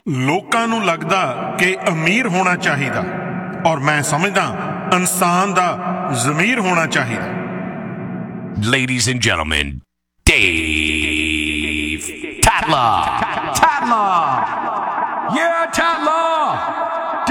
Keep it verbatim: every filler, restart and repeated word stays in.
ਲੋਕਾਂ ਨੂੰ ਲੱਗਦਾ ਕਿ ਅਮੀਰ ਹੋਣਾ ਚਾਹੀਦਾ ਔਰ ਮੈਂ ਸਮਝਦਾ ਇਨਸਾਨ ਦਾ ਜ਼ਮੀਰ ਹੋਣਾ ਚਾਹੀਦਾ। Ladies and gentlemen, Dave Tatler. Tatler. Yeah, Tatler.